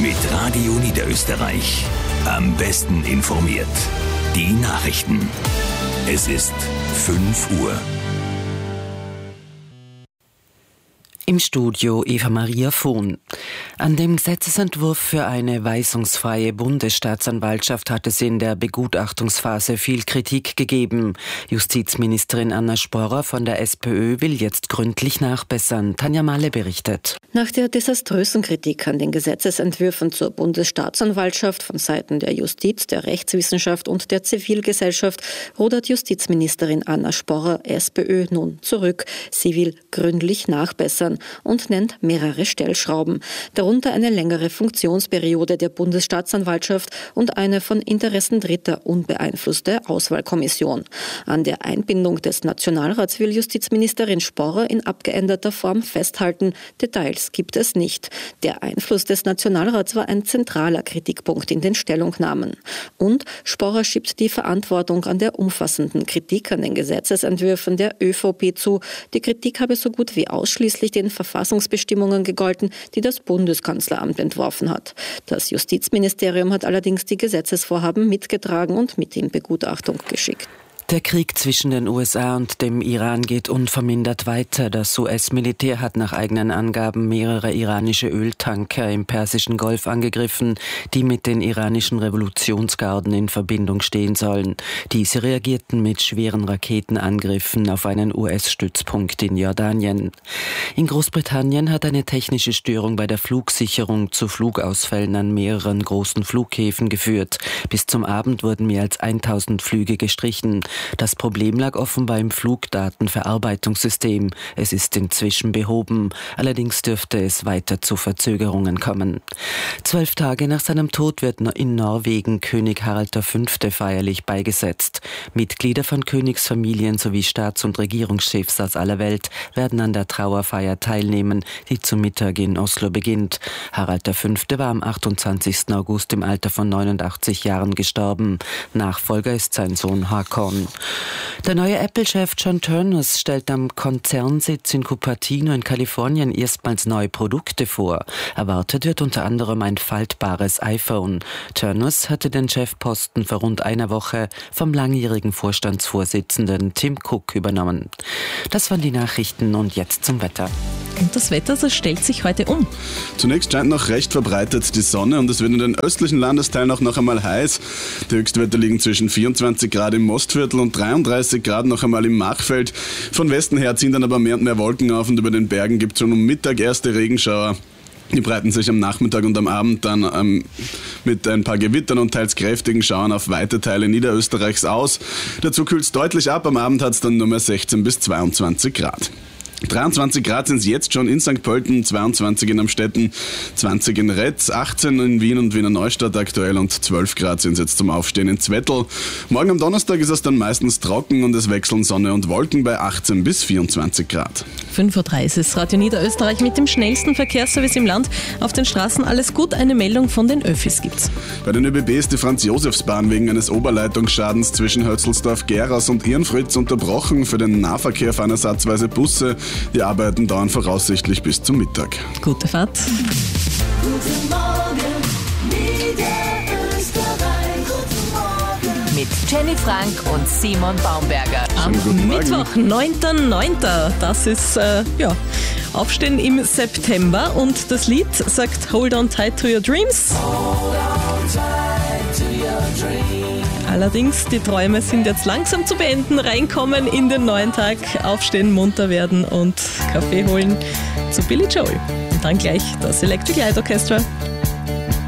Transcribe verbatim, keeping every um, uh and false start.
Mit Radio Niederösterreich. Am besten informiert. Die Nachrichten. Es ist fünf Uhr. Im Studio Eva Maria Vohn. An dem Gesetzesentwurf für eine weisungsfreie Bundesstaatsanwaltschaft hat es in der Begutachtungsphase viel Kritik gegeben. Justizministerin Anna Sporrer von der SPÖ will jetzt gründlich nachbessern. Tanja Mahle berichtet. Nach der desaströsen Kritik an den Gesetzesentwürfen zur Bundesstaatsanwaltschaft von Seiten der Justiz, der Rechtswissenschaft und der Zivilgesellschaft rudert Justizministerin Anna Sporrer, SPÖ, nun zurück. Sie will gründlich nachbessern und nennt mehrere Stellschrauben, darunter eine längere Funktionsperiode der Bundesstaatsanwaltschaft und eine von Interessen Dritter unbeeinflusste Auswahlkommission. An der Einbindung des Nationalrats will Justizministerin Sporrer in abgeänderter Form festhalten. Details gibt es nicht. Der Einfluss des Nationalrats war ein zentraler Kritikpunkt in den Stellungnahmen. Und Sporrer schiebt die Verantwortung an der umfassenden Kritik an den Gesetzesentwürfen der ÖVP zu. Die Kritik habe so gut wie ausschließlich den Verfassungsbestimmungen gegolten, die das Bundeskanzleramt entworfen hat. Das Justizministerium hat allerdings die Gesetzesvorhaben mitgetragen und mit in Begutachtung geschickt. Der Krieg zwischen den U S A und dem Iran geht unvermindert weiter. Das U S-Militär hat nach eigenen Angaben mehrere iranische Öltanker im Persischen Golf angegriffen, die mit den iranischen Revolutionsgarden in Verbindung stehen sollen. Diese reagierten mit schweren Raketenangriffen auf einen U S-Stützpunkt in Jordanien. In Großbritannien hat eine technische Störung bei der Flugsicherung zu Flugausfällen an mehreren großen Flughäfen geführt. Bis zum Abend wurden mehr als tausend Flüge gestrichen. Das Problem lag offenbar im Flugdatenverarbeitungssystem. Es ist inzwischen behoben. Allerdings dürfte es weiter zu Verzögerungen kommen. Zwölf Tage nach seinem Tod wird in Norwegen König Harald der Fünfte feierlich beigesetzt. Mitglieder von Königsfamilien sowie Staats- und Regierungschefs aus aller Welt werden an der Trauerfeier teilnehmen, die zum Mittag in Oslo beginnt. Harald der Fünfte war am achtundzwanzigsten August im Alter von neunundachtzig Jahren gestorben. Nachfolger ist sein Sohn Håkon. Der neue Apple-Chef John Ternus stellt am Konzernsitz in Cupertino in Kalifornien erstmals neue Produkte vor. Erwartet wird unter anderem ein faltbares iPhone. Ternus hatte den Chefposten vor rund einer Woche vom langjährigen Vorstandsvorsitzenden Tim Cook übernommen. Das waren die Nachrichten und jetzt zum Wetter. Und das Wetter, das stellt sich heute um. Zunächst scheint noch recht verbreitet die Sonne und es wird in den östlichen Landesteilen auch noch einmal heiß. Die Höchstwerte liegen zwischen vierundzwanzig Grad im Mostviertel und dreiunddreißig Grad noch einmal im Machfeld. Von Westen her ziehen dann aber mehr und mehr Wolken auf und über den Bergen gibt es schon um Mittag erste Regenschauer. Die breiten sich am Nachmittag und am Abend dann ähm, mit ein paar Gewittern und teils kräftigen Schauern auf weite Teile Niederösterreichs aus. Dazu kühlt es deutlich ab, am Abend hat es dann nur mehr sechzehn bis zweiundzwanzig Grad. dreiundzwanzig Grad sind es jetzt schon in Sankt Pölten, zweiundzwanzig in Amstetten, zwanzig in Retz, achtzehn in Wien und Wiener Neustadt aktuell und zwölf Grad sind es jetzt zum Aufstehen in Zwettl. Morgen am Donnerstag ist es dann meistens trocken und es wechseln Sonne und Wolken bei achtzehn bis vierundzwanzig Grad. fünf Uhr dreißig ist Radio Niederösterreich mit dem schnellsten Verkehrsservice im Land. Auf den Straßen alles gut, eine Meldung von den Öffis gibt's. Bei den ÖBB ist die Franz-Josefs-Bahn wegen eines Oberleitungsschadens zwischen Hötzelsdorf-Geraus und Irnfritz unterbrochen. Für den Nahverkehr fahren ersatzweise Busse. Die Arbeiten dauern voraussichtlich bis zum Mittag. Gute Fahrt. Guten Morgen, Niederösterreich. Guten Morgen. Mit Jenny Frank und Simon Baumberger. Am Mittwoch, neunten neunten Das ist, äh, ja, Aufstehen im September und das Lied sagt Hold on tight to your dreams. Hold on tight to your dreams. Allerdings, die Träume sind jetzt langsam zu beenden, reinkommen in den neuen Tag, aufstehen, munter werden und Kaffee holen zu Billy Joel. Und dann gleich das Electric Light Orchestra.